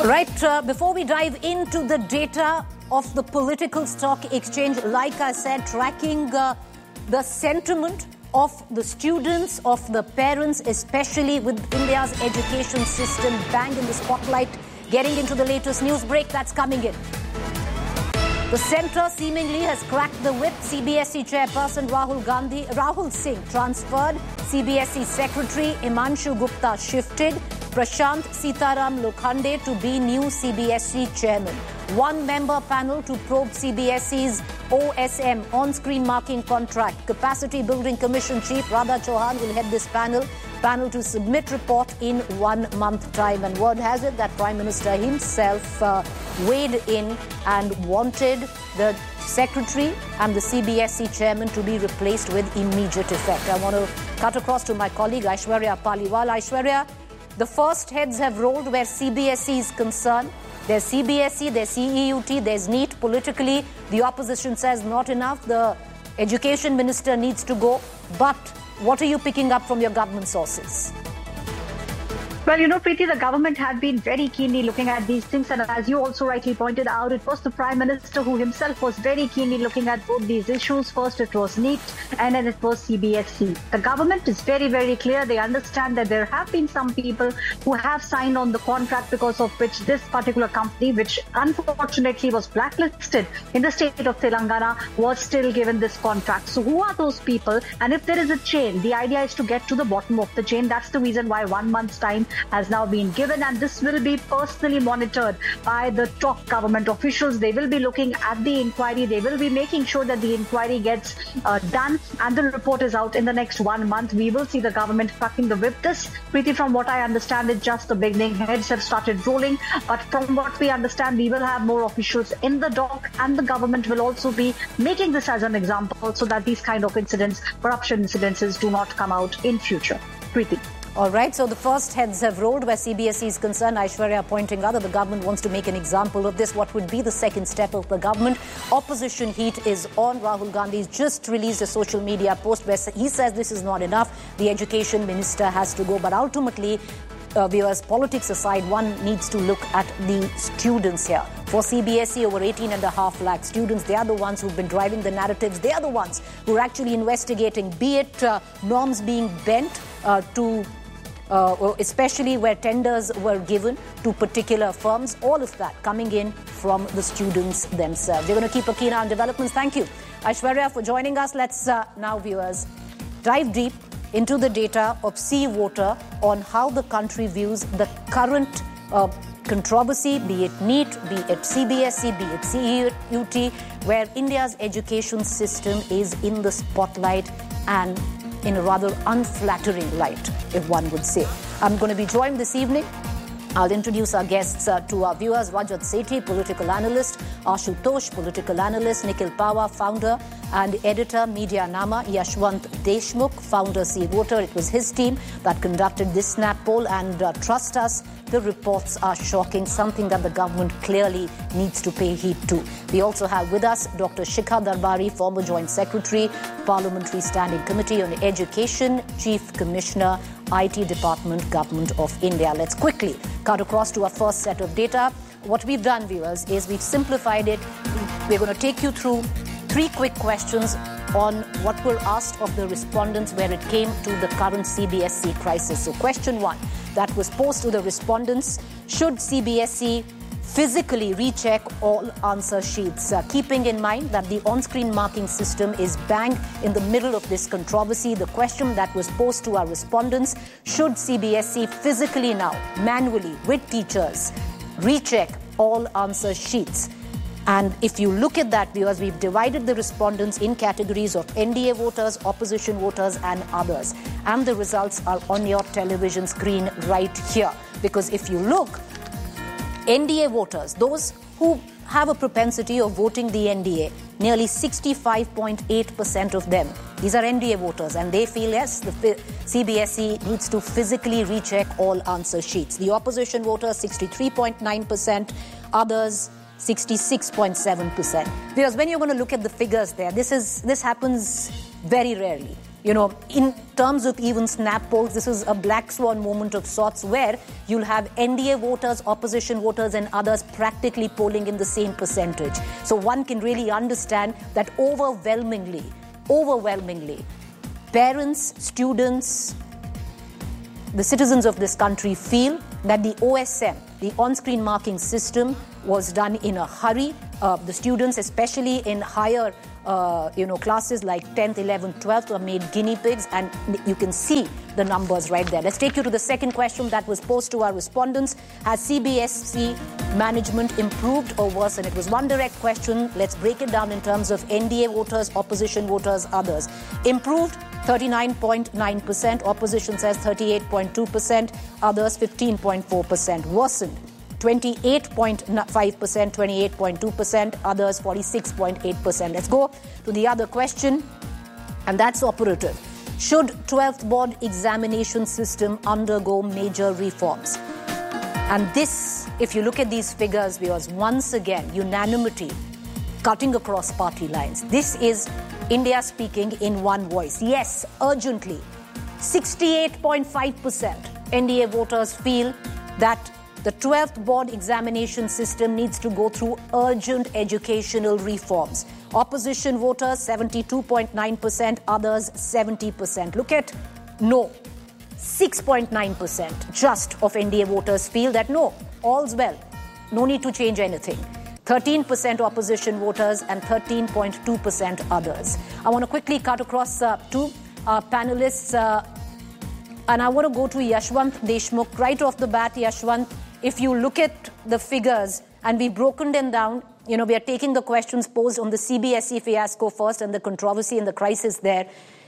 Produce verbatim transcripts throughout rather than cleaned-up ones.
Right, uh, before we dive into the data of the political stock exchange, like I said, tracking uh, the sentiment of the students, of the parents, especially with India's education system bang in the spotlight, getting into the latest news break that's coming in. The centre seemingly has cracked the whip. C B S E chairperson Rahul Gandhi, Rahul Singh transferred. C B S E secretary Himanshu Gupta shifted. Prashant Sitaram Lokhande to be new C B S E chairman. One-member panel to probe C B S E's O S M, on-screen marking contract. Capacity Building Commission Chief Radha Chauhan will head this panel. Panel to submit report in one month time. And word has it that Prime Minister himself uh, weighed in and wanted the secretary and the C B S E chairman to be replaced with immediate effect. I want to cut across to my colleague Aishwarya Paliwal. Aishwarya, the first heads have rolled where C B S E is concerned. There's C B S E, there's C E U T, there's NEET. Politically, the opposition says not enough. The education minister needs to go. But what are you picking up from your government sources? Well, you know, Preeti, the government had been very keenly looking at these things. And as you also rightly pointed out, it was the Prime Minister who himself was very keenly looking at both these issues. First, it was NEET and then it was C B S E. The government is very, very clear. They understand that there have been some people who have signed on the contract because of which this particular company, which unfortunately was blacklisted in the state of Telangana, was still given this contract. So who are those people? And if there is a chain, the idea is to get to the bottom of the chain. That's the reason why one month's time has now been given, and this will be personally monitored by the top government officials. They will be looking at the inquiry. They will be making sure that the inquiry gets uh, done, and the report is out in the next one month. We will see the government cracking the whip. This, Preeti, from what I understand, is just the beginning. Heads have started rolling, but from what we understand, we will have more officials in the dock, and the government will also be making this as an example so that these kind of incidents, corruption incidences, do not come out in future. Preeti. All right, so the first heads have rolled where C B S E is concerned. Aishwarya pointing out that the government wants to make an example of this. What would be the second step of the government? Opposition heat is on. Rahul Gandhi's just released a social media post where he says this is not enough. The education minister has to go. But ultimately, uh, viewers, politics aside, one needs to look at the students here. For C B S E, over eighteen and a half lakh students, they are the ones who've been driving the narratives. They are the ones who are actually investigating, be it uh, norms being bent uh, to Uh, especially where tenders were given to particular firms, all of that coming in from the students themselves. We're going to keep a keen eye on developments. Thank you, Aishwarya, for joining us. Let's uh, now, viewers, dive deep into the data of Sea Water on how the country views the current uh, controversy, be it NEET, be it C B S E, be it C E U T, where India's education system is in the spotlight and in a rather unflattering light, if one would say. I'm going to be joined this evening. I'll introduce our guests uh, to our viewers. Rajat Sethi, political analyst. Ashutosh, political analyst. Nikhil Pawar, founder and editor, Media Nama. Yashwant Deshmukh, founder, Sea Water. It was his team that conducted this snap poll, and uh, trust us, the reports are shocking, something that the government clearly needs to pay heed to. We also have with us Doctor Shikha Darbari, former Joint Secretary, Parliamentary Standing Committee on Education, Chief Commissioner, I T Department, Government of India. Let's quickly cut across to our first set of data. What we've done, viewers, is we've simplified it. We're going to take you through three quick questions on what were asked of the respondents where it came to the current C B S E crisis. So question one that was posed to the respondents: should C B S E physically recheck all answer sheets, uh, keeping in mind that the on-screen marking system is bang in the middle of this controversy? The question that was posed to our respondents: should C B S E physically now, manually, with teachers, recheck all answer sheets? And if you look at that, viewers, we've divided the respondents in categories of N D A voters, opposition voters, and others. And the results are on your television screen right here. Because if you look, N D A voters, those who have a propensity of voting the N D A, nearly sixty-five point eight percent of them, these are N D A voters, and they feel, yes, the C B S E needs to physically recheck all answer sheets. The opposition voters, sixty-three point nine percent, others, sixty-six point seven percent. Because when you're going to look at the figures there, this is this happens very rarely. You know, in terms of even snap polls, this is a black swan moment of sorts where you'll have N D A voters, opposition voters and others practically polling in the same percentage. So one can really understand that overwhelmingly, overwhelmingly, parents, students, the citizens of this country feel that the O S M, the on-screen marking system, was done in a hurry. Uh, the students, especially in higher uh, you know, classes like tenth, eleventh, twelfth, are made guinea pigs, and you can see the numbers right there. Let's take you to the second question that was posed to our respondents. Has C B S E management improved or worsened? It was one direct question. Let's break it down in terms of N D A voters, opposition voters, others. Improved, thirty-nine point nine percent. Opposition says thirty-eight point two percent. Others, fifteen point four percent. Worsened, twenty-eight point five percent, twenty-eight point two percent. Others, forty-six point eight percent. Let's go to the other question, and that's operative. Should twelfth board examination system undergo major reforms? And this, if you look at these figures, viewers, once again, unanimity cutting across party lines. This is India speaking in one voice. Yes, urgently. sixty-eight point five percent N D A voters feel that the twelfth board examination system needs to go through urgent educational reforms. Opposition voters, seventy-two point nine percent, others, seventy percent. Look at no. six point nine percent just of N D A voters feel that no, all's well, no need to change anything. thirteen percent opposition voters and thirteen point two percent others. I want to quickly cut across uh, two uh, panelists, uh, and I want to go to Yashwant Deshmukh. Right off the bat, Yashwant, if you look at the figures and we've broken them down, you know, we are taking the questions posed on the C B S E fiasco first and the controversy and the crisis there.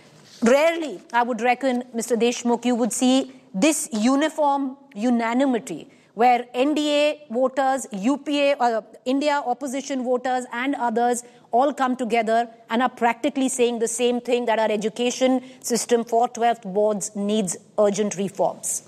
Rarely, I would reckon, Mister Deshmukh, you would see this uniform unanimity where N D A voters, U P A, uh, India opposition voters and others all come together and are practically saying the same thing, that our education system for twelfth boards needs urgent reforms.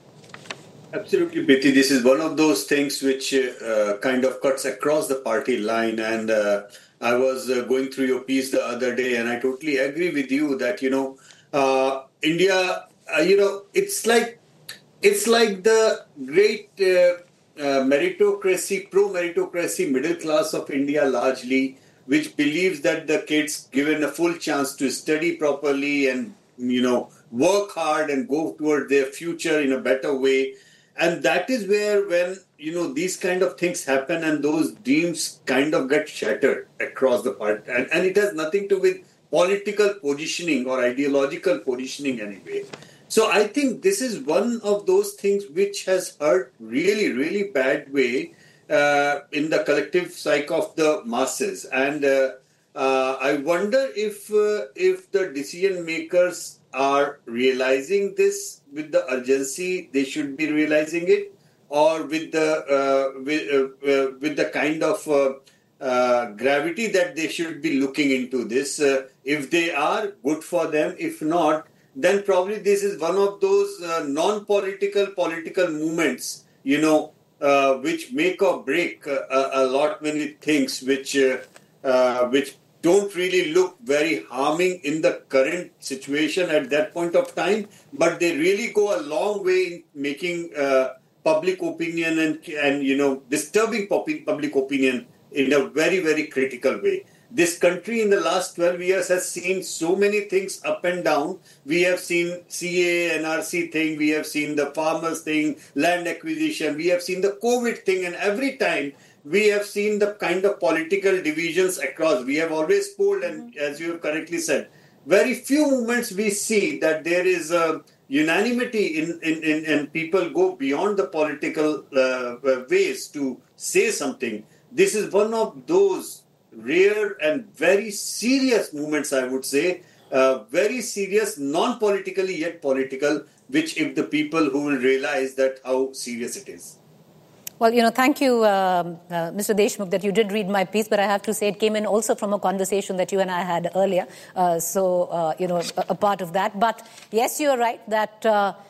Absolutely, Preeti. This is one of those things which uh, kind of cuts across the party line. And uh, I was uh, going through your piece the other day, and I totally agree with you that, you know, uh, India, uh, you know, it's like it's like the great uh, uh, meritocracy, pro-meritocracy middle class of India largely, which believes that the kids given a full chance to study properly and, you know, work hard and go toward their future in a better way. And that is where, when, you know, these kind of things happen and those dreams kind of get shattered across the party. And, and it has nothing to do with political positioning or ideological positioning anyway. So I think this is one of those things which has hurt really, really bad way uh, in the collective psyche of the masses. And uh, uh, I wonder if uh, if the decision makers are realizing this with the urgency they should be realizing it, or with the uh, with, uh, uh, with the kind of uh, uh, gravity that they should be looking into this. Uh, if they are, good for them. If not, then probably this is one of those uh, non-political political movements, you know, uh, which make or break uh, a, a lot many things, which uh, uh, which don't really look very harming in the current situation at that point of time, but they really go a long way in making uh, public opinion and, and, you know, disturbing public opinion in a very, very critical way. This country in the last twelve years has seen so many things up and down. We have seen C A, N R C thing, we have seen the farmers thing, land acquisition, we have seen the COVID thing, and every time we have seen the kind of political divisions across. We have always polled, and as you have correctly said, very few moments we see that there is a unanimity in, in, in and people go beyond the political uh, ways to say something. This is one of those rare and very serious moments, I would say, uh, very serious, non-politically yet political, which if the people who will realize that how serious it is. Well, you know, thank you, um, uh, Mister Deshmukh, that you did read my piece, but I have to say it came in also from a conversation that you and I had earlier. Uh, so, uh, you know, a, a part of that. But yes, you're right that uh,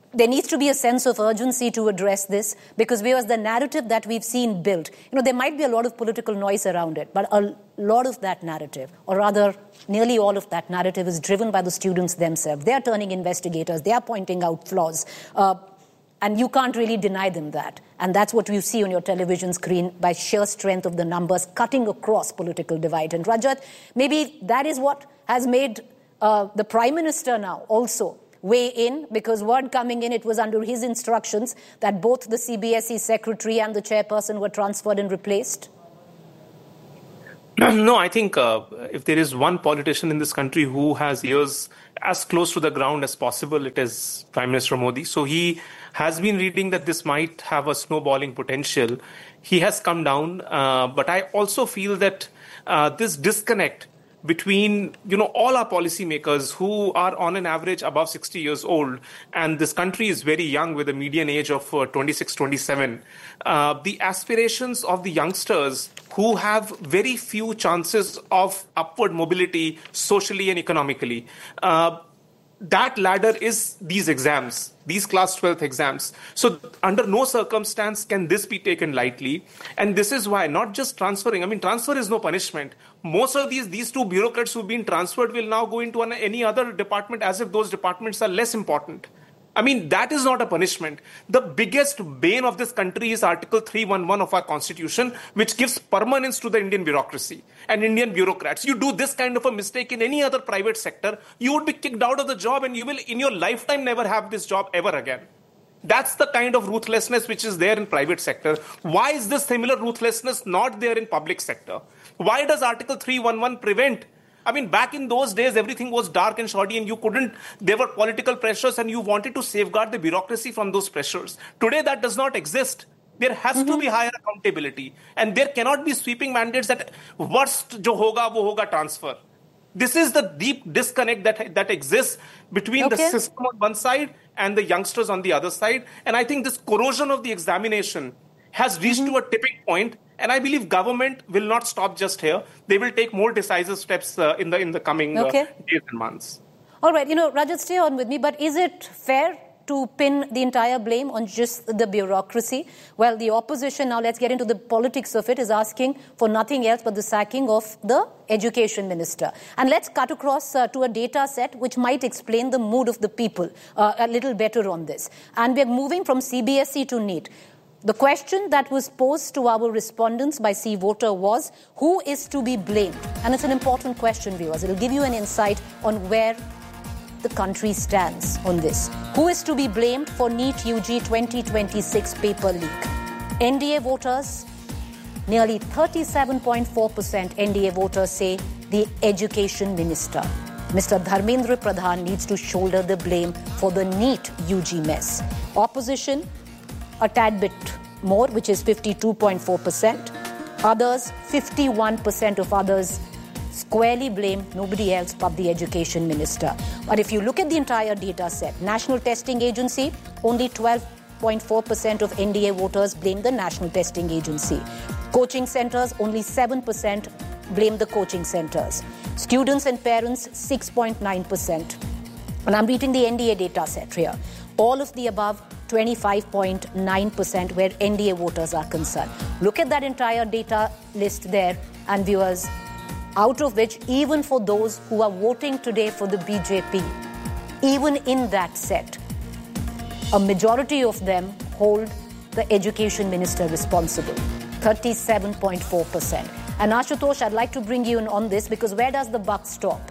there needs to be a sense of urgency to address this, because because the narrative that we've seen built, you know, there might be a lot of political noise around it, but a lot of that narrative, or rather nearly all of that narrative, is driven by the students themselves. They are turning investigators. They are pointing out flaws. Uh, and you can't really deny them that. And that's what you see on your television screen by sheer strength of the numbers cutting across political divide. And Rajat, maybe that is what has made uh, the Prime Minister now also weigh in, because word coming in, it was under his instructions that both the C B S E secretary and the chairperson were transferred and replaced? No, I think uh, if there is one politician in this country who has ears as close to the ground as possible, it is Prime Minister Modi. So he has been reading that this might have a snowballing potential. He has come down, uh, but I also feel that uh, this disconnect between, you know, all our policymakers who are on an average above sixty years old, and this country is very young with a median age of uh, twenty-six, twenty-seven. Uh, the aspirations of the youngsters who have very few chances of upward mobility socially and economically. Uh, that ladder is these exams, these class twelfth exams. So under no circumstance can this be taken lightly. And this is why not just transferring, I mean, transfer is no punishment. Most of these, these two bureaucrats who've been transferred will now go into an, any other department as if those departments are less important. I mean, that is not a punishment. The biggest bane of this country is Article three eleven of our Constitution, which gives permanence to the Indian bureaucracy and Indian bureaucrats. You do this kind of a mistake in any other private sector, you would be kicked out of the job and you will in your lifetime never have this job ever again. That's the kind of ruthlessness which is there in private sector. Why is this similar ruthlessness not there in public sector? Why does Article three eleven prevent? I mean, back in those days, everything was dark and shoddy and you couldn't, there were political pressures and you wanted to safeguard the bureaucracy from those pressures. Today, that does not exist. There has mm-hmm. to be higher accountability, and there cannot be sweeping mandates that worst jo hoga, wo hoga transfer. This is the deep disconnect that, that exists between okay. the system on one side and the youngsters on the other side. And I think this corrosion of the examination has reached mm-hmm. to a tipping point. And I believe government will not stop just here. They will take more decisive steps uh, in the in the coming okay. uh, days and months. All right, you know, Rajat, stay on with me. But is it fair to pin the entire blame on just the bureaucracy? Well, the opposition, now let's get into the politics of it, is asking for nothing else but the sacking of the education minister. And let's cut across uh, to a data set which might explain the mood of the people uh, a little better on this. And we're moving from C B S E to NEET. The question that was posed to our respondents by C Voter was, who is to be blamed? And it's an important question, viewers. It'll give you an insight on where the country stands on this. Who is to be blamed for NEET U G twenty twenty-six paper leak? N D A voters, nearly thirty-seven point four percent N D A voters say the education minister. Mister Dharmendra Pradhan needs to shoulder the blame for the NEET U G mess. Opposition, a tad bit more, which is fifty-two point four percent. Others, fifty-one percent of others squarely blame nobody else but the education minister. But if you look at the entire data set, National Testing Agency, only twelve point four percent of N D A voters blame the National Testing Agency. Coaching centers, only seven percent blame the coaching centers. Students and parents, six point nine percent. And I'm reading the N D A data set here. All of the above, twenty-five point nine percent where N D A voters are concerned. Look at that entire data list there, and viewers, out of which, even for those who are voting today for the B J P, even in that set, a majority of them hold the education minister responsible, thirty-seven point four percent. And Ashutosh, I'd like to bring you in on this, because where does the buck stop?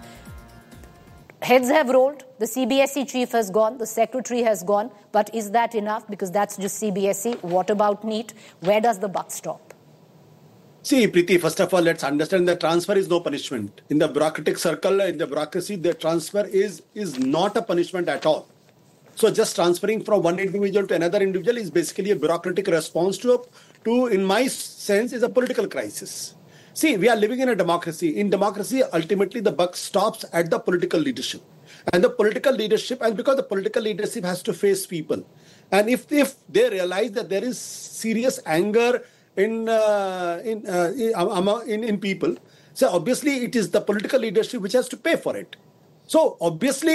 Heads have rolled, the C B S E chief has gone, the secretary has gone, but is that enough? Because that's just C B S E. What about NEET? Where does the buck stop? See, Preeti, first of all, let's understand that transfer is no punishment. In the bureaucratic circle, in the bureaucracy, the transfer is, is not a punishment at all. So just transferring from one individual to another individual is basically a bureaucratic response to, a, to in my sense, is a political crisis. See, we are living in a democracy. In democracy, ultimately, the buck stops at the political leadership. And the political leadership, and because the political leadership has to face people. And if, if they realize that there is serious anger in, uh, in, uh, in, in people, so obviously it is the political leadership which has to pay for it. So obviously,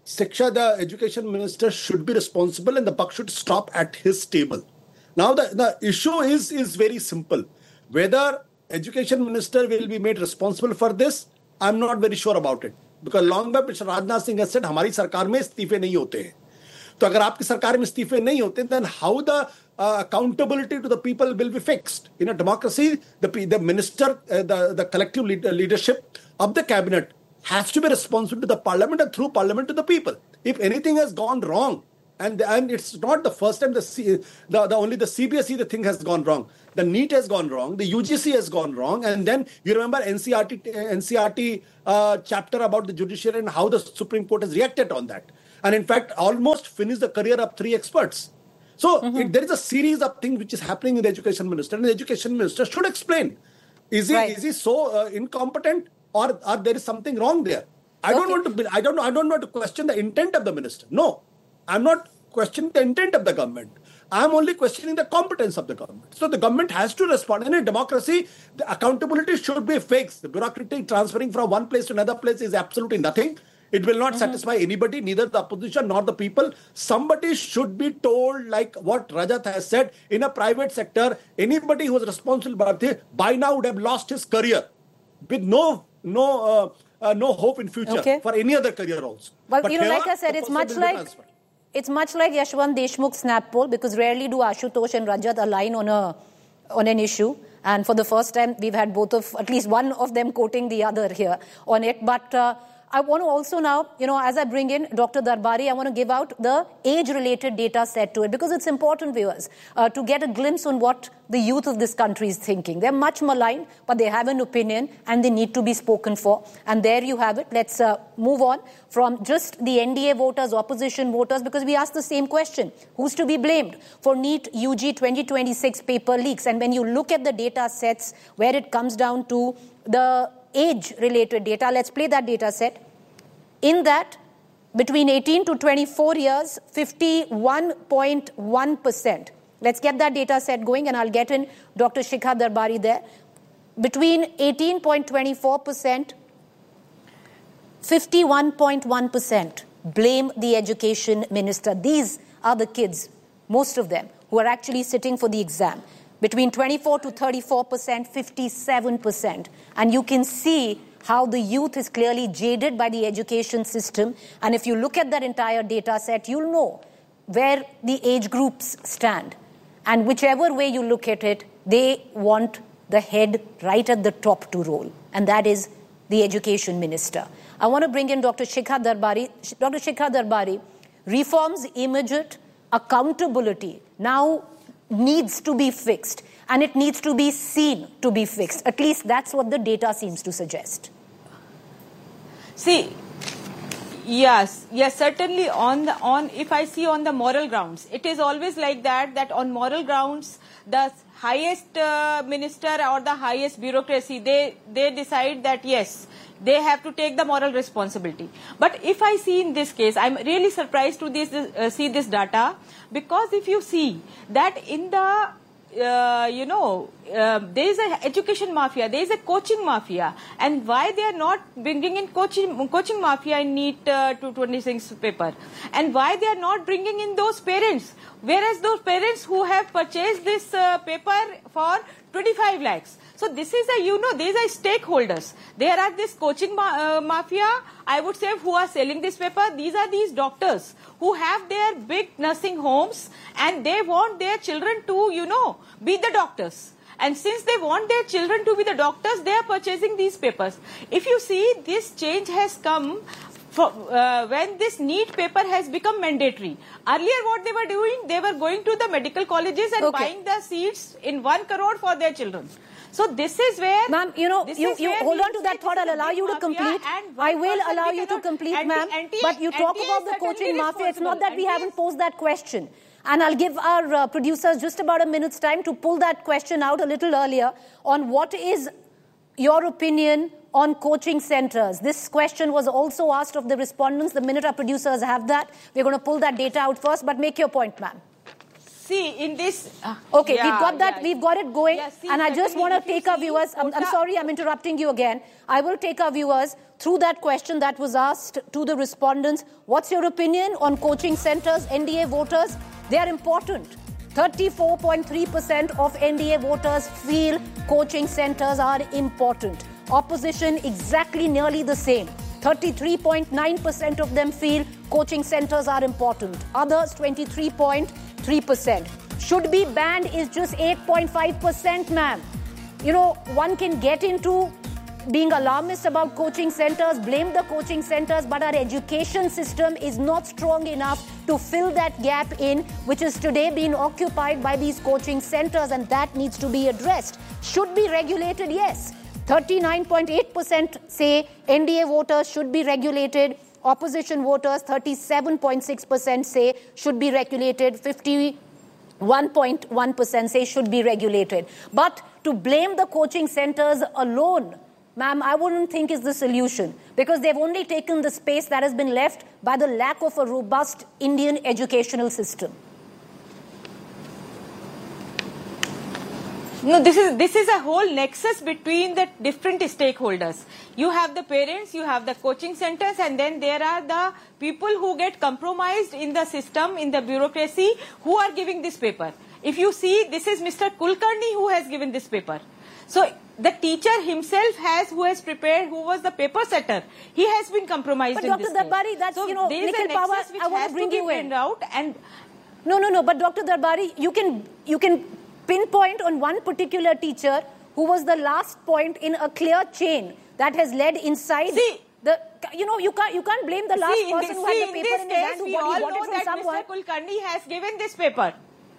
Shiksha, the education minister, should be responsible and the buck should stop at his table. Now, the, the issue is, is very simple. Whether education minister will be made responsible for this, I'm not very sure about it. Because long back, Mister Rajnath Singh has said, हमारी सरकार में इस्तीफे नहीं होते हैं. तो अगर आपकी सरकार में इस्तीफे नहीं होते, then how the uh, accountability to the people will be fixed? In a democracy, the, the minister, uh, the, the collective lead, uh, leadership of the cabinet has to be responsible to the parliament and through parliament to the people. If anything has gone wrong, and, and it's not the first time the, C, the, the only the C B S E the thing has gone wrong. The NEET has gone wrong, the U G C has gone wrong, and then you remember N C R T, N C R T uh, chapter about the judiciary and how the Supreme Court has reacted on that. And in fact, almost finished the career of three experts. So mm-hmm. it, there is a series of things which is happening in the education minister, and the education minister should explain. Is he, right. is he so uh, incompetent, or, or there is something wrong there? I okay. don't want to. I don't. I don't want to question the intent of the minister. No, I'm not questioning the intent of the government. I'm only questioning the competence of the government. So the government has to respond. In a democracy, the accountability should be fixed. The bureaucratic transferring from one place to another place is absolutely nothing. It will not mm-hmm. satisfy anybody, neither the opposition nor the people. Somebody should be told, like what Rajat has said, in a private sector, anybody who is responsible about this by now would have lost his career with no no uh, uh, no hope in future okay. for any other career also. Well, but you know, here, like I said, it's much like it's much like Yashwant Deshmukh's snap poll, because rarely do Ashutosh and Rajat align on a on an issue. And for the first time, we've had both of, at least one of them quoting the other here on it. But uh, I want to also now, you know, as I bring in Doctor Darbari, I want to give out the age-related data set to it, because it's important, viewers, uh, to get a glimpse on what the youth of this country is thinking. They're much maligned, but they have an opinion and they need to be spoken for. And there you have it. Let's uh, move on from just the N D A voters, opposition voters, because we asked the same question. Who's to be blamed for NEET U G twenty twenty-six paper leaks? And when you look at the data sets where it comes down to the age-related data, let's play that data set. In that, between eighteen to twenty-four years, fifty-one point one percent. Let's get that data set going, and I'll get in Doctor Shikha Darbari there. Between eighteen point two four percent, fifty-one point one percent blame the education minister. These are the kids, most of them, who are actually sitting for the exam. Between twenty-four to thirty-four percent, fifty-seven percent. And you can see how the youth is clearly jaded by the education system. And if you look at that entire data set, you'll know where the age groups stand. And whichever way you look at it, they want the head right at the top to roll. And that is the education minister. I want to bring in Doctor Shikha Darbari. Doctor Shikha Darbari, reforms immediate, accountability now needs to be fixed. And it needs to be seen to be fixed. At least that's what the data seems to suggest. See, yes, yes, certainly on the, on, if I see on the moral grounds, it is always like that, that on moral grounds, the highest uh, minister or the highest bureaucracy, they, they decide that yes, they have to take the moral responsibility. But if I see in this case, I'm really surprised to this, uh, see this data, because if you see that in the Uh, you know, uh, there is an education mafia, there is a coaching mafia, and why they are not bringing in coaching coaching mafia in NEET uh, two twenty-six paper, and why they are not bringing in those parents, whereas those parents who have purchased this uh, paper for twenty-five lakhs. So this is a, you know, these are stakeholders. There are this coaching ma uh, mafia, I would say, who are selling this paper. These are these doctors who have their big nursing homes, and they want their children to, you know, be the doctors. And since they want their children to be the doctors, they are purchasing these papers. If you see, this change has come for, uh, when this NEET paper has become mandatory. Earlier what they were doing, they were going to the medical colleges and okay. buying the seats in one crore for their children. So this is where... Ma'am, you know, you, you hold on to that thought. I'll allow you to complete. I will allow you to complete, ma'am. But you talk about the coaching mafia. It's not that we haven't posed that question. And I'll give our uh, producers just about a minute's time to pull that question out a little earlier on what is your opinion on coaching centers. This question was also asked of the respondents. The minute our producers have that, we're going to pull that data out first. But make your point, ma'am. see, in this... Uh, okay, yeah, we've got that, yeah. we've got it going. Yeah, see, and I just want to take our viewers, I'm, I'm sorry I'm interrupting you again. I will take our viewers through that question that was asked to the respondents. What's your opinion on coaching centers, N D A voters? They are important. thirty-four point three percent of N D A voters feel coaching centers are important. Opposition exactly nearly the same. thirty-three point nine percent of them feel coaching centers are important. Others, twenty-three point three percent. Should be banned is just eight point five percent, ma'am. You know, one can get into being alarmist about coaching centers, blame the coaching centers, but our education system is not strong enough to fill that gap in, which is today being occupied by these coaching centers, and that needs to be addressed. Should be regulated, yes. thirty-nine point eight percent say N D A voters should be regulated. Opposition voters, thirty-seven point six percent say should be regulated. fifty-one point one percent say should be regulated. But to blame the coaching centers alone, ma'am, I wouldn't think is the solution, because they've only taken the space that has been left by the lack of a robust Indian educational system. No, this is this is a whole nexus between the different stakeholders. You have the parents, you have the coaching centers, and then there are the people who get compromised in the system, in the bureaucracy, who are giving this paper. If you see, this is Mister Kulkarni who has given this paper. So the teacher himself has, who has prepared, who was the paper setter, he has been compromised but in Doctor this case. Darbari, that's, so you know, Nikhil Pawar, I want to bring you in. Out and no, no, no, but Doctor Darbari, you can, you can pinpoint on one particular teacher who was the last point in a clear chain that has led inside see, the, you know, you can't, you can't blame the last see, person this, who had see, the paper in, in his hand, who got, he got it from someone. Mister Kulkarni has given this paper.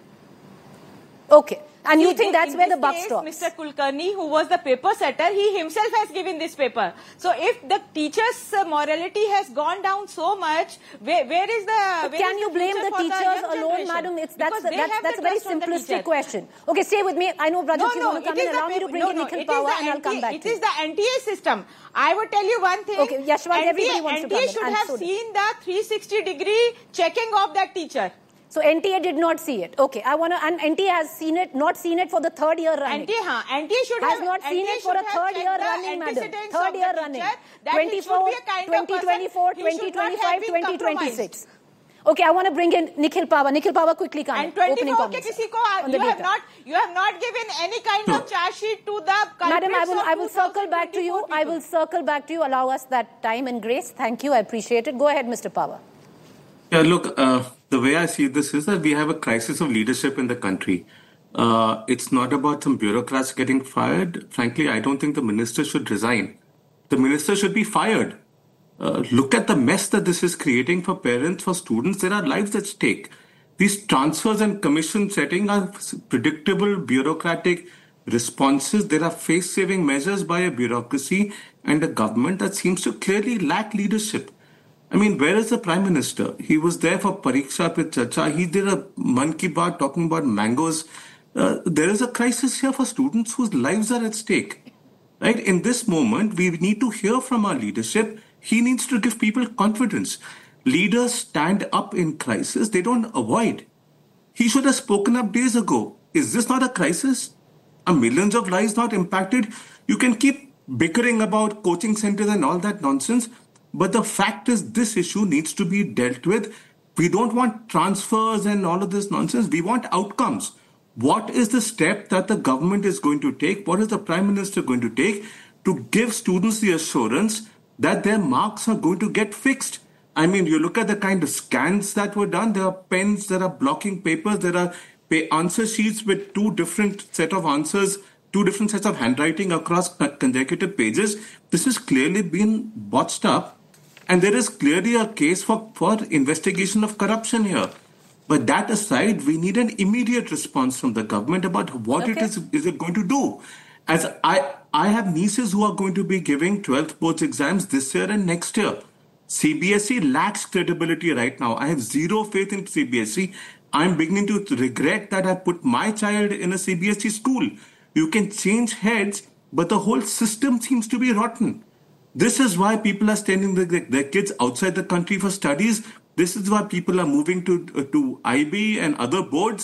Okay. And See, you think that's where the buck case, stops? Mister Kulkarni, who was the paper setter, he himself has given this paper. So if the teacher's uh, morality has gone down so much, where, where is the... But where can is you the blame the teachers the alone, madam? It's, that's because that's, that's a very simplistic question. Okay, stay with me. I know Rajat, no, you no, want to come in. Allow me to bring no, in no, Nikhil Pawar and I'll come back It to you. is the N T A system. I would tell you one thing. Okay, Yashwant, everybody wants N to T A come in. should And have so seen the three sixty degree checking of that teacher. So N T A did not see it. Okay, I want to, and N T A has seen it, not seen it for the third year running. N T A, huh? N T A should has have not seen N T A it for a third year running, madam. Third year running. twenty-four, twenty twenty-four, twenty twenty-five, twenty twenty-six. Okay, I want to bring in Nikhil Pawar. Nikhil Pawar, quickly come. And twenty-four comments, ke kisi ko, you have not, you have not given any kind no. of charge sheet to the culprits. Madam, I will, I will circle back to you. I will circle back to you. Allow us that time and grace. Thank you. I appreciate it. Go ahead, Mister Pawar. Yeah, look, uh, the way I see this is that we have a crisis of leadership in the country. Uh, it's not about some bureaucrats getting fired. Frankly, I don't think the minister should resign. The minister should be fired. Uh, look at the mess that this is creating for parents, for students. There are lives at stake. These transfers and commission setting are predictable bureaucratic responses. There are face-saving measures by a bureaucracy and a government that seems to clearly lack leadership. I mean, where is the Prime Minister? He was there for Pariksha Pe Charcha. He did a Man Ki Baat talking about mangoes. Uh, there is a crisis here for students whose lives are at stake. Right? In this moment, we need to hear from our leadership. He needs to give people confidence. Leaders stand up in crisis. They don't avoid. He should have spoken up days ago. Is this not a crisis? Are millions of lives not impacted? You can keep bickering about coaching centers and all that nonsense. But the fact is, this issue needs to be dealt with. We don't want transfers and all of this nonsense. We want outcomes. What is the step that the government is going to take? What is the Prime Minister going to take to give students the assurance that their marks are going to get fixed? I mean, you look at the kind of scans that were done. There are pens, there are blocking papers, there are answer sheets with two different set of answers, two different sets of handwriting across consecutive pages. This has clearly been botched up. And there is clearly a case for, for investigation of corruption here. But that aside, we need an immediate response from the government about what okay. it is, is it going to do. As I, I have nieces who are going to be giving twelfth boards exams this year and next year. C B S E lacks credibility right now. I have zero faith in C B S E. I'm beginning to regret that I put my child in a C B S E school. You can change heads, but the whole system seems to be rotten. This is why people are sending their, their kids outside the country for studies. This is why people are moving to, uh, to I B and other boards.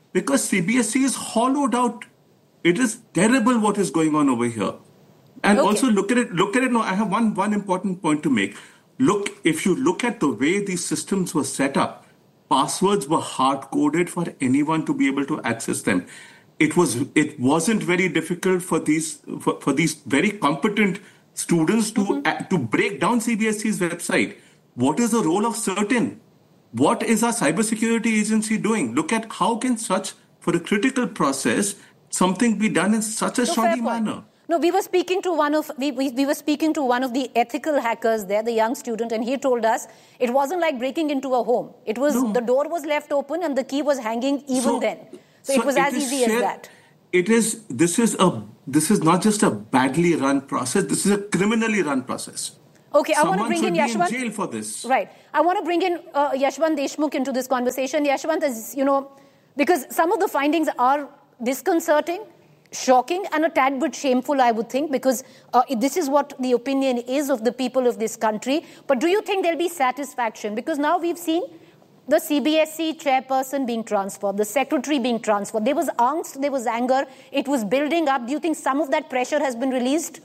because C B S E is hollowed out. It is terrible what is going on over here. And Okay. also look at it, look at it now. I have one, one important point to make. Look, if you look at the way these systems were set up, passwords were hard-coded for anyone to be able to access them. It was, it wasn't very difficult for these, for, for these very competent students to, Mm-hmm. uh, to break down C B S E's website. What is the role of CERTIN? What is our cybersecurity agency doing? Look at how can such, for a critical process, something be done in such a No, fair shoddy point. manner? No, we were speaking to one of we, we we were speaking to one of the ethical hackers there, the young student, and he told us it wasn't like breaking into a home. It was No. the door was left open and the key was hanging even So- then. So, so it was it as is easy as shared- that. It is. This is a. This is not just a badly run process. This is a criminally run process. Okay, I want to Someone bring should in be Yashwant. in jail for this. Right. I want to bring in uh, Yashwant Deshmukh into this conversation. Yashwant is, you know, because some of the findings are disconcerting, shocking, and a tad bit shameful, I would think, because uh, this is what the opinion is of the people of this country. But do you think there'll be satisfaction? Because now we've seen the C B S E chairperson being transferred, the secretary being transferred. There was angst, there was anger, it was building up. Do you think some of that pressure has been released?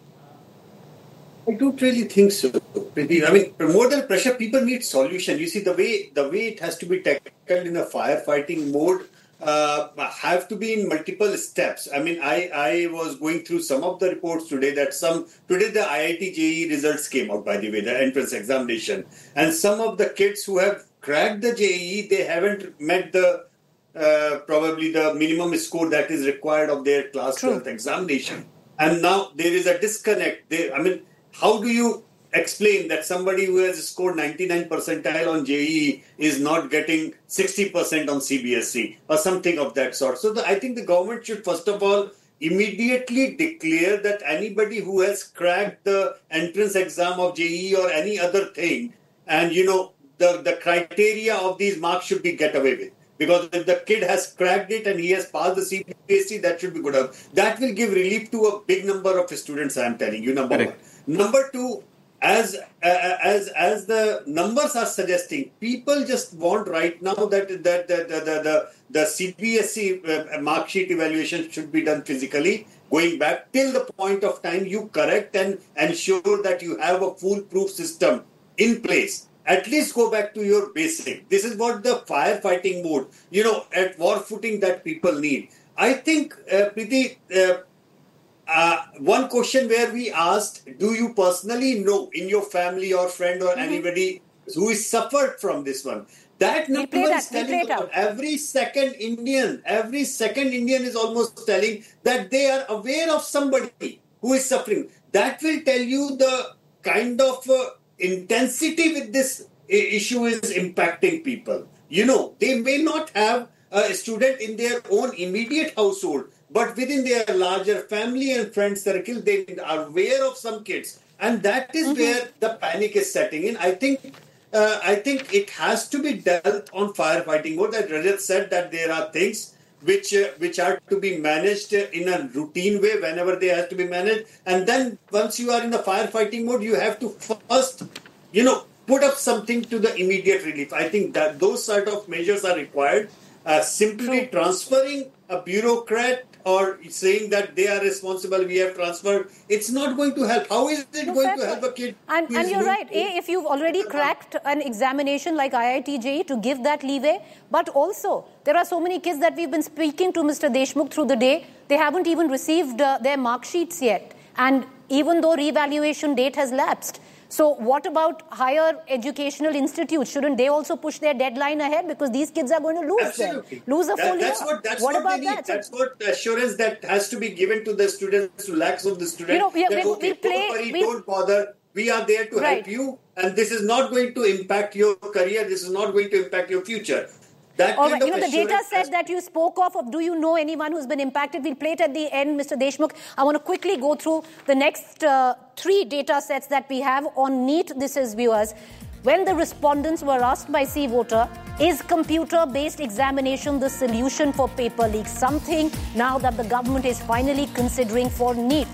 I don't really think so. Preeti. I mean, more than pressure, people need solution. You see, the way the way it has to be tackled in a firefighting mode uh, have to be in multiple steps. I mean, I, I was going through some of the reports today that some today the I I T J E E results came out, by the way, the entrance examination, and some of the kids who have cracked the J E E, they haven't met the uh, probably the minimum score that is required of their class True. twelfth examination, and now there is a disconnect. They, I mean. How do you explain that somebody who has scored ninety-nine percentile on J E E is not getting sixty percent on C B S E or something of that sort? So the, I think the government should first of all immediately declare that anybody who has cracked the entrance exam of J E E or any other thing, and you know the, the criteria of these marks should be get away with. Because if the kid has cracked it and he has passed the C B S E, that should be good enough. That will give relief to a big number of students, I am telling you, number Correct. one. Number two, as uh, as as the numbers are suggesting, people just want right now that that the the the, the, the C B S E uh, mark sheet evaluation should be done physically, going back till the point of time you correct and ensure that you have a foolproof system in place. At least go back to your basic. This is what the firefighting mode, you know, at war footing that people need. I think, uh, Preeti, uh, uh, one question where we asked, do you personally know in your family or friend or mm-hmm. anybody who is suffered from this one? That We'll number play that. is We'll telling play it about every second Indian, every second Indian is almost telling that they are aware of somebody who is suffering. That will tell you the kind of uh, intensity with this issue is impacting people. You know, they may not have a student in their own immediate household, but within their larger family and friend circle, they are aware of some kids. And that is mm-hmm. where the panic is setting in. I think uh, I think it has to be dealt on firefighting mode. That Rajat said that there are things which uh, which are to be managed in a routine way whenever they have to be managed. And then once you are in the firefighting mode, you have to first, you know, put up something to the immediate relief. I think that those sort of measures are required. Uh, simply True. transferring a bureaucrat or saying that they are responsible, we have transferred, it's not going to help. How is it no, going to help a kid? And, and you're right. A, if you've already cracked an examination like I I T J E, to give that leeway. But also, there are so many kids that we've been speaking to, Mister Deshmukh, through the day. They haven't even received uh, their mark sheets yet. And even though revaluation date has lapsed. So what about higher educational institutes? Shouldn't they also push their deadline ahead? Because these kids are going to lose Absolutely. them. Lose a that, full that's year. What, that's what, what about they need. that? That's what assurance that has to be given to the students, to lakhs of the students. You know, we, that, we, okay, we play, don't worry, we, don't bother. We are there to right. help you. And this is not going to impact your career. This is not going to impact your future. That All kind right. You know, the data set has... that you spoke of, of do you know anyone who's been impacted? We'll play it at the end, Mister Deshmukh. I want to quickly go through the next uh, three data sets that we have on NEET. This is, viewers, when the respondents were asked by C Voter, is computer-based examination the solution for paper leaks? Something now that the government is finally considering for NEET.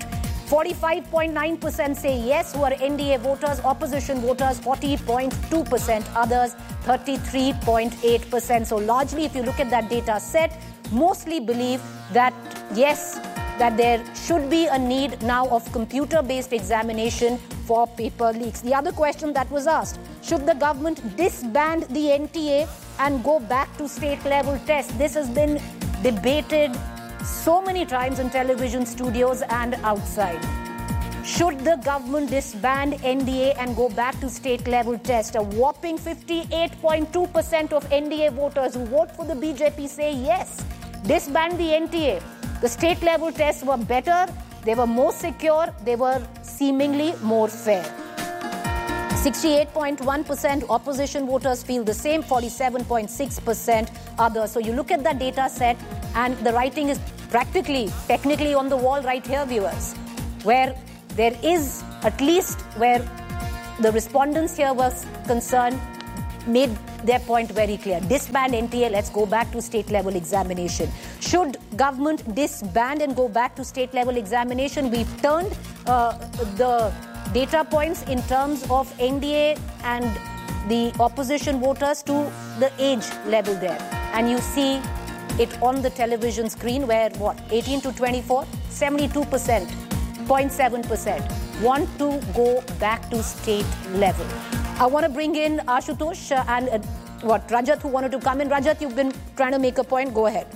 forty-five point nine percent say yes, who are N D A voters. Opposition voters, forty point two percent. Others, thirty-three point eight percent. So largely, if you look at that data set, mostly believe that, yes, that there should be a need now of computer-based examination for paper leaks. The other question that was asked, should the government disband the N T A and go back to state-level tests? This has been debated so many times in television studios and outside. Should the government disband N D A and go back to state-level tests? A whopping fifty-eight point two percent of N D A voters who vote for the B J P say yes, disband the N T A. The state-level tests were better, they were more secure, they were seemingly more fair. sixty-eight point one percent opposition voters feel the same, forty-seven point six percent others. So you look at that data set and the writing is practically, technically on the wall right here, viewers, where there is, at least where the respondents here was concerned, made their point very clear. Disband N T A, let's go back to state-level examination. Should government disband and go back to state-level examination? We've turned uh, the data points in terms of N D A and the opposition voters to the age level there. And you see it on the television screen where, what, eighteen to twenty-four, seventy-two percent, zero point seven percent want to go back to state level. I want to bring in Ashutosh uh, and uh, what, Rajat, who wanted to come in. Rajat, you've been trying to make a point. Go ahead.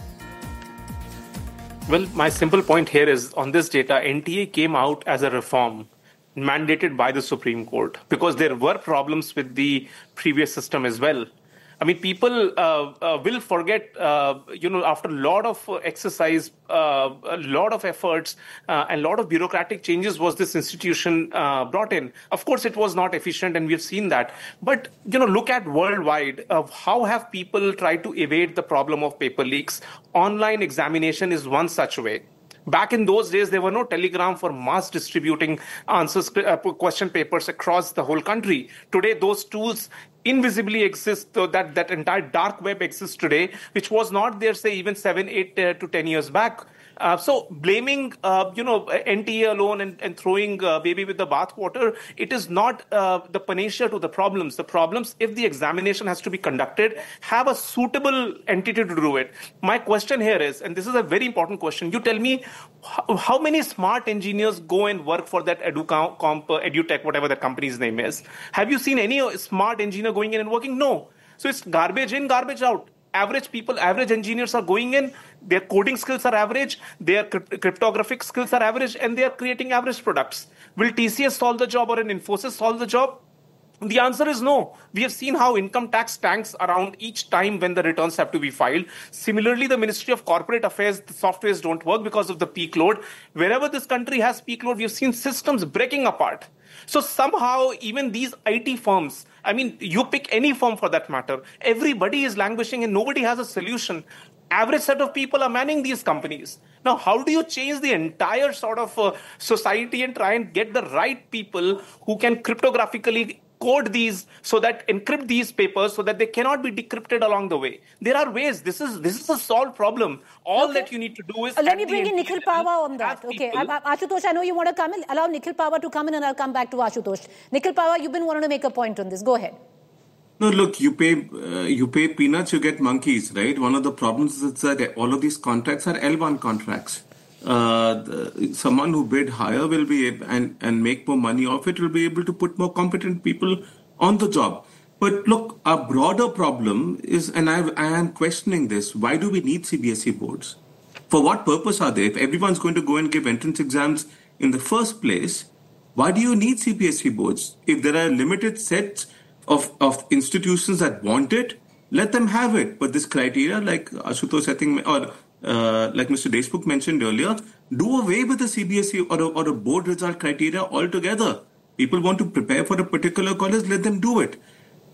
Well, my simple point here is on this data, N T A came out as a reform mandated by the Supreme Court because there were problems with the previous system as well. I mean, people uh, uh, will forget, uh, you know, after a lot of exercise, uh, a lot of efforts, uh, and a lot of bureaucratic changes was this institution uh, brought in. Of course, it was not efficient, and we've seen that. But, you know, look at worldwide, uh, how have people tried to evade the problem of paper leaks? Online examination is one such way. Back in those days, there were no telegram for mass distributing answers, uh, question papers across the whole country. Today, those tools invisibly exist, so that, that entire dark web exists today, which was not there, say, even seven, eight uh, to ten years back. Uh, so blaming, uh, you know, N T A alone and, and throwing uh, baby with the bathwater, it is not uh, the panacea to the problems. The problems, if the examination has to be conducted, have a suitable entity to do it. My question here is, and this is a very important question, you tell me how, how many smart engineers go and work for that EduComp, EduTech, whatever that company's name is. Have you seen any smart engineer going in and working? No. So it's garbage in, garbage out. Average people, average engineers are going in, their coding skills are average, their cryptographic skills are average, and they are creating average products. Will T C S solve the job or an Infosys solve the job? The answer is no. We have seen how income tax tanks around each time when the returns have to be filed. Similarly, the Ministry of Corporate Affairs, the softwares don't work because of the peak load. Wherever this country has peak load, we have seen systems breaking apart. So somehow, even these I T firms, I mean, you pick any firm for that matter, everybody is languishing and nobody has a solution. Average set of people are manning these companies. Now, how do you change the entire sort of uh, society and try and get the right people who can cryptographically code these so that encrypt these papers so that they cannot be decrypted along the way? There are ways. This is this is a solved problem. All okay. that you need to do is... Uh, let me bring in Nikhil Pahwa on that. Okay, I, I, Ashutosh, I know you want to come in. Allow Nikhil Pahwa to come in and I'll come back to Ashutosh. Nikhil Pahwa, you've been wanting to make a point on this. Go ahead. No, look, you pay uh, you pay peanuts, you get monkeys, right? One of the problems is that all of these contracts are L one contracts. Uh, the, someone who bid higher will be able, and, and make more money off it will be able to put more competent people on the job. But look, a broader problem is, and I, I am questioning this, why do we need C B S E boards? For what purpose are they? If everyone's going to go and give entrance exams in the first place, why do you need C B S E boards? If there are limited sets of, of institutions that want it, let them have it. But this criteria, like Ashutosh, I think, or uh, like Mister Deshmukh mentioned earlier, do away with the C B S E or a, or a board result criteria altogether. People want to prepare for a particular college, let them do it.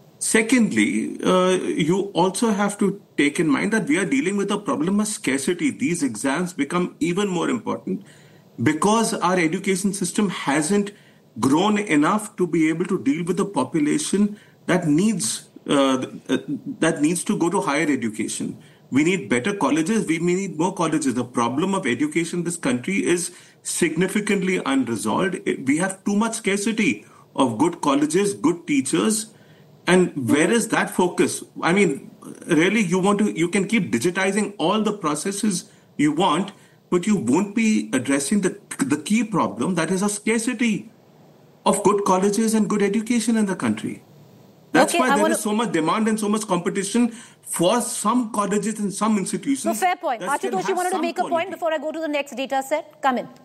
Secondly, uh, you also have to take in mind that we are dealing with a problem of scarcity. These exams become even more important because our education system hasn't grown enough to be able to deal with the population that needs uh, that needs to go to higher education. We need better colleges. We need more colleges. The problem of education in this country is significantly unresolved. We have too much scarcity of good colleges, good teachers. And where is that focus? I mean, really, you want to, you can keep digitizing all the processes you want, but you won't be addressing the, the key problem, that is a scarcity of good colleges and good education in the country. That's okay, why I there wanna... is so much demand and so much competition for some colleges and some institutions. So fair point. Ashutosh, you wanted to make quality. a point before I go to the next data set? Come in.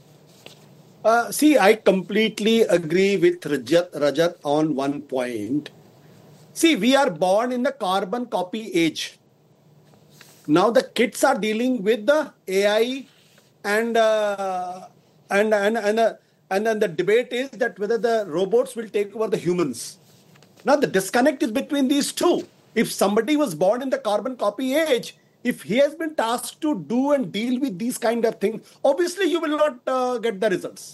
Uh, see, I completely agree with Rajat, Rajat on one point. See, we are born in the carbon copy age. Now the kids are dealing with the A I and uh, and and and, uh, and then the debate is that whether the robots will take over the humans. Now the disconnect is between these two. If somebody was born in the carbon copy age, if he has been tasked to do and deal with these kind of things, obviously you will not uh, get the results.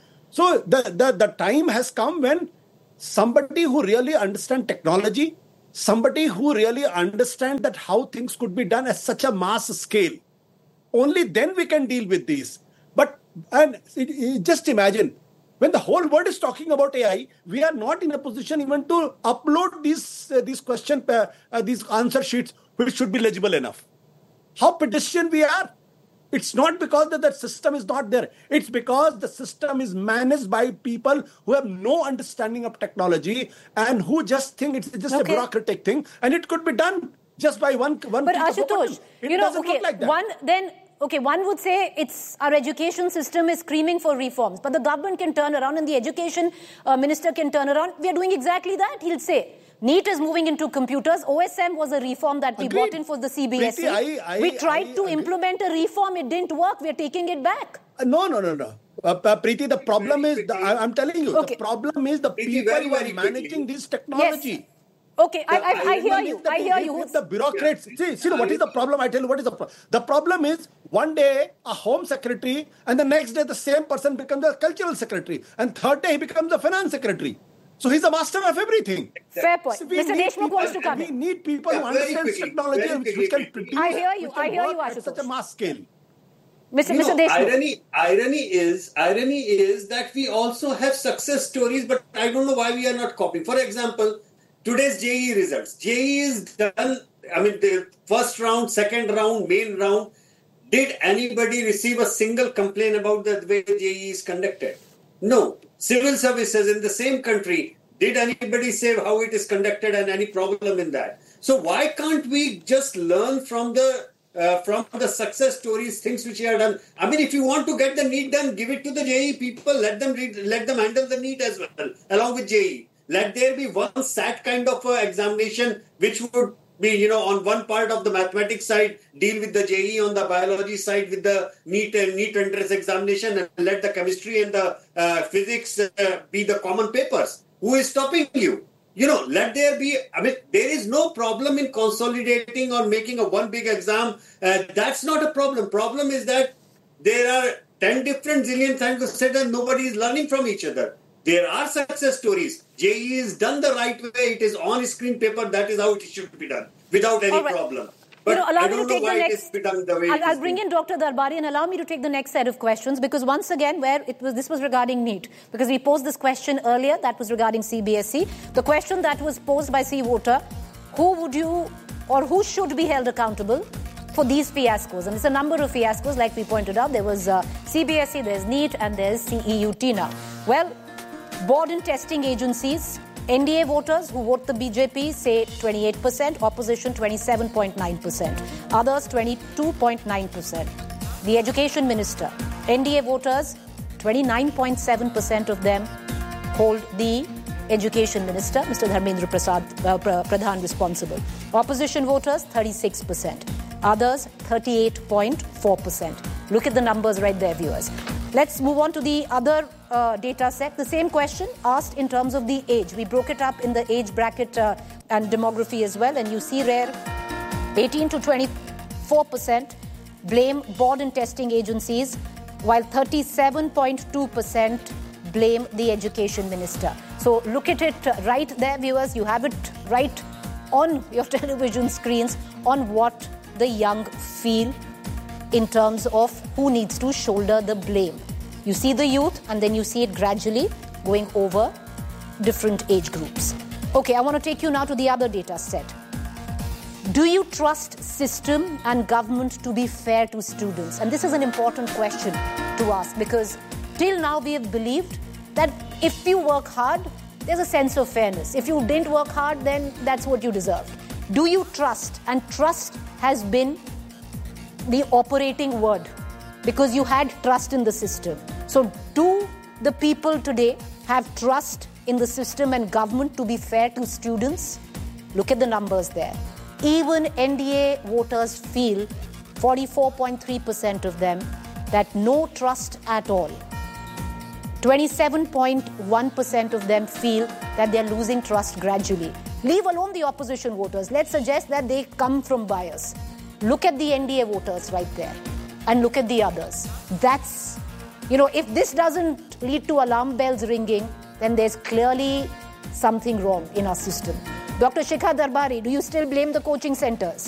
So the, the, the time has come when somebody who really understands technology, somebody who really understands that how things could be done at such a mass scale, only then we can deal with these. But and it, it, just imagine, when the whole world is talking about A I, we are not in a position even to upload these uh, these question uh, uh, these answer sheets, which should be legible enough. How pedestrian we are! It's not because that the system is not there. It's because the system is managed by people who have no understanding of technology and who just think it's just okay. a bureaucratic thing, and it could be done just by one one. But Ashutosh, you know, okay, like that. one then. Okay, one would say it's our education system is screaming for reforms, but the government can turn around and the education uh, minister can turn around. We are doing exactly that, he'll say. NEET is moving into computers. O S M was a reform that we Agreed. brought in for the C B S E. Preeti, I, I, we tried I, to I, implement a reform. It didn't work. We're taking it back. Uh, no, no, no, no. Uh, uh, Preeti, the problem very is, the, I, I'm telling you, okay. the problem is the Preeti, people very, who are managing quickly. this technology. Yes. Okay, I, I, I hear you. The, I hear you. The bureaucrats. Yeah. See, see, what is the problem? I tell you what is the problem. The problem is one day a home secretary, and the next day the same person becomes a cultural secretary, and third day he becomes a finance secretary. So he's a master of everything. Fair point. So Mister Deshmukh wants to come We in. need people yeah, who understand quickly, technology and which, which can produce. I hear you. I hear you, Ashutosh. At such a mass scale. Mister You Mister know, Deshmukh. irony, irony is, irony is that we also have success stories, but I don't know why we are not copying. For example, today's J E E results. J E E is done, I mean, the first round, second round, main round. Did anybody receive a single complaint about the way J E E is conducted? No. Civil services in the same country, did anybody say how it is conducted and any problem in that? So why can't we just learn from the uh, from the success stories, things which are done? I mean, if you want to get the NEET done, give it to the J E E people. Let them read, let them handle the NEET as well, along with J E E. Let there be one S A T kind of uh, examination, which would be, you know, on one part of the mathematics side, deal with the J E E, on the biology side with the NEET and NEET entrance examination, and let the chemistry and the uh, physics uh, be the common papers. Who is stopping you? You know, let there be, I mean, there is no problem in consolidating or making a one big exam. Uh, that's not a problem. Problem is that there are ten different zillion things to say that nobody is learning from each other. There are success stories. J E E is done the right way. It is on screen paper. That is how it should be done, without any right. problem. But you know, allow I me don't to take know why the next, it is done the way I'll, it is I'll bring done. in Doctor Darbari and allow me to take the next set of questions, because once again, where it was, this was regarding NEET, because we posed this question earlier, that was regarding C B S E. The question that was posed by C Voter, who would you or who should be held accountable for these fiascos? And it's a number of fiascos, like we pointed out. There was uh, C B S E, there's NEET, and there's C E U T now. Well, board and testing agencies, N D A voters who vote the B J P say twenty-eight percent, opposition twenty-seven point nine percent, others twenty-two point nine percent. The education minister, N D A voters, twenty-nine point seven percent of them hold the education minister, Mister Dharmendra Prasad, uh, Pradhan responsible. Opposition voters, thirty-six percent. Others, thirty-eight point four percent. Look at the numbers right there, viewers. Let's move on to the other uh, data set. The same question asked in terms of the age. We broke it up in the age bracket uh, and demography as well. And you see there, eighteen to twenty-four percent blame board and testing agencies, while thirty-seven point two percent blame the education minister. So look at it right there, viewers. You have it right on your television screens on what the young feel in terms of who needs to shoulder the blame? You see the youth, and then you see it gradually going over different age groups. Okay, I want to take you now to the other data set. Do you trust system and government to be fair to students? And this is an important question to ask, because till now we have believed that if you work hard, there's a sense of fairness. If you didn't work hard, then that's what you deserved. Do you trust? And trust has been the operating word, because you had trust in the system. So do the people today have trust in the system and government to be fair to students? Look at the numbers there. Even N D A voters feel, forty-four point three percent of them, that no trust at all. twenty-seven point one percent of them feel that they're losing trust gradually. Leave alone the opposition voters. Let's suggest that they come from bias. Look at the N D A voters right there, and look at the others. That's, you know, if this doesn't lead to alarm bells ringing, then there's clearly something wrong in our system. Doctor Shikha Darbari, do you still blame the coaching centers?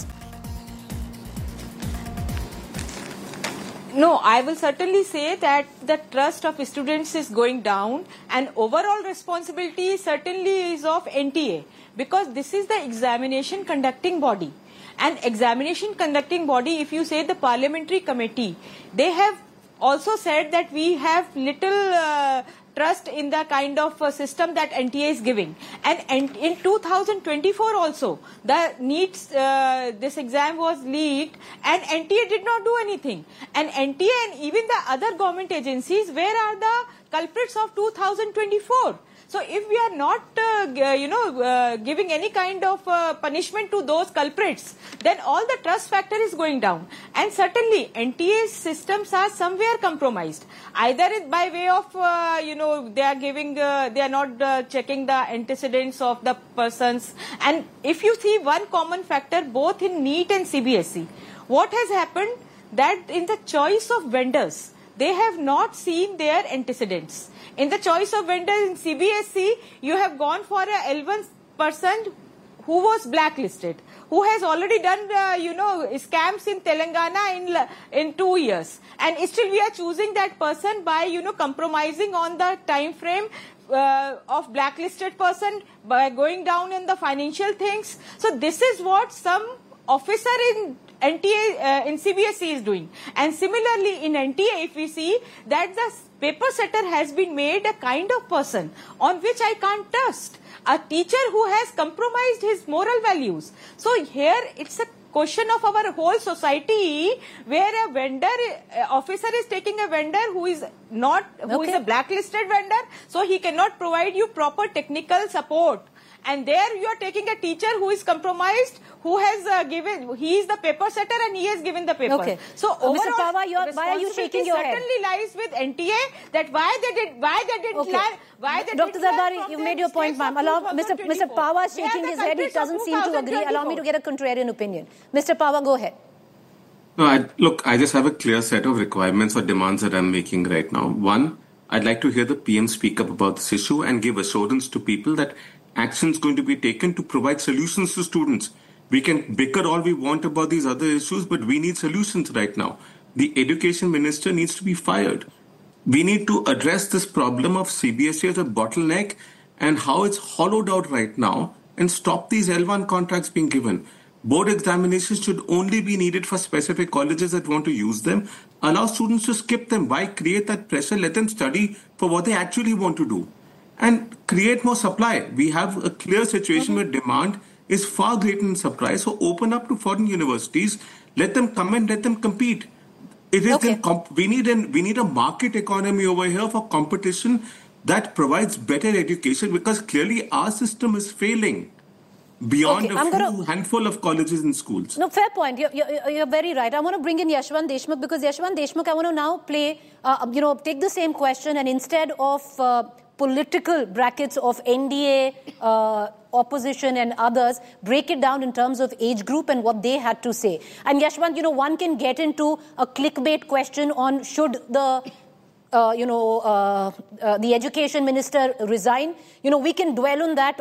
No, I will certainly say that the trust of students is going down, and overall responsibility certainly is of N T A, because this is the examination conducting body. And examination conducting body, if you say the parliamentary committee, they have also said that we have little uh, trust in the kind of uh, system that N T A is giving. And, and in two thousand twenty-four also, the NEET, uh, this exam was leaked, and N T A did not do anything. And N T A and even the other government agencies, where are the culprits of two thousand twenty-four? So if we are not, uh, you know, uh, giving any kind of uh, punishment to those culprits, then all the trust factor is going down. And certainly N T A's systems are somewhere compromised. Either it by way of, uh, you know, they are giving, uh, they are not uh, checking the antecedents of the persons. And if you see one common factor both in NEET and C B S E, what has happened that in the choice of vendors, they have not seen their antecedents. In the choice of vendors in C B S E, you have gone for a L one person who was blacklisted, who has already done, uh, you know, scams in Telangana in in two years. And still we are choosing that person by, you know, compromising on the time frame uh, of blacklisted person, by going down in the financial things. So this is what some officer in N T A, uh, in C B S E is doing. And similarly in N T A, if we see that the paper setter has been made a kind of person on which I can't trust, a teacher who has compromised his moral values. So here it's a question of our whole society, where a vendor, uh, officer is taking a vendor who is not, who okay. is a blacklisted vendor, so he cannot provide you proper technical support. And there you are taking a teacher who is compromised, who has uh, given, he is the paper setter and he has given the paper. Okay. So uh, overall, Mister Pava, you're, why are you shaking your head? Certainly lies with N T A, that why they did, why they didn't okay. lie, why they Doctor didn't Darbari, you made your point, ma'am. Allow Mister Mister Pava is shaking his head. He doesn't seem to agree. Allow me to get a contrarian opinion. Mister Pava, go ahead. No, I, look, I just have a clear set of requirements or demands that I'm making right now. One, I'd like to hear the P M speak up about this issue and give assurance to people that action is going to be taken to provide solutions to students. We can bicker all we want about these other issues, but we need solutions right now. The education minister needs to be fired. We need to address this problem of C B S E as a bottleneck and how it's hollowed out right now, and stop these L one contracts being given. Board examinations should only be needed for specific colleges that want to use them. Allow students to skip them. Why create that pressure? Let them study for what they actually want to do. And create more supply. We have a clear situation mm-hmm. where demand is far greater than supply. So open up to foreign universities. Let them come and let them compete. It is okay. in comp- we need an we need a market economy over here for competition that provides better education, because clearly our system is failing beyond okay, a I'm few gonna... handful of colleges and schools. No, fair point. You're, you're, you're very right. I want to bring in Yashwant Deshmukh, because Yashwant Deshmukh, I want to now play, uh, you know, take the same question, and instead of uh, political brackets of N D A, uh, opposition and others, break it down in terms of age group and what they had to say. And Yashwant, you know, one can get into a clickbait question on should the Uh, you know, uh, uh, the education minister resign. You know, we can dwell on that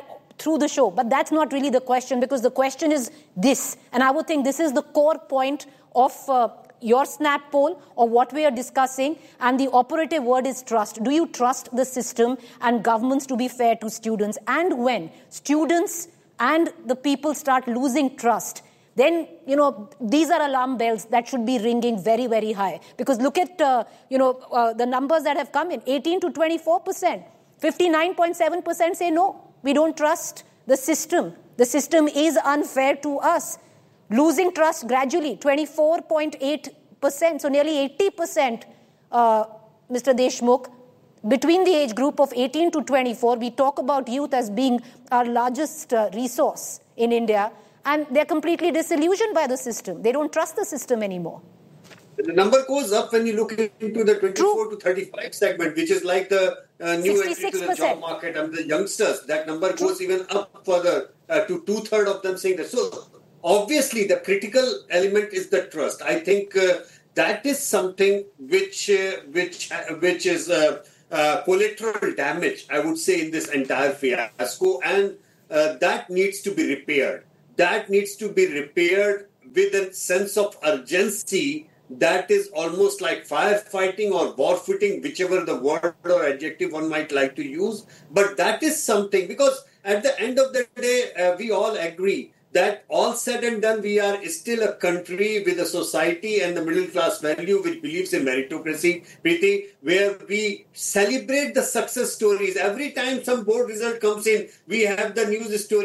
through the show. But that's not really the question, because the question is this. And I would think this is the core point of uh, your snap poll or what we are discussing. And the operative word is trust. Do you trust the system and governments to be fair to students? And when students and the people start losing trust, then, you know, these are alarm bells that should be ringing very, very high. Because look at, uh, you know, uh, the numbers that have come in, eighteen to twenty-four percent. fifty-nine point seven percent say no, we don't trust the system. The system is unfair to us. Losing trust gradually, twenty-four point eight percent, so nearly eighty percent, uh, Mister Deshmukh. Between the age group of eighteen to twenty-four, we talk about youth as being our largest uh, resource in India. And they're completely disillusioned by the system. They don't trust the system anymore. The number goes up when you look into the twenty-four to thirty-five segment, which is like the uh, new entry to the job market and the youngsters. That number True. goes even up further uh, to two-thirds of them saying that. So obviously the critical element is the trust. I think uh, that is something which, uh, which, uh, which is uh, uh, collateral damage, I would say, in this entire fiasco. And uh, that needs to be repaired. That needs to be repaired with a sense of urgency that is almost like firefighting or warfighting, whichever the word or adjective one might like to use. But that is something, because at the end of the day, uh, we all agree that all said and done, we are still a country with a society and the middle class value which believes in meritocracy, Preeti, where we celebrate the success stories. Every time some board result comes in, we have the news story.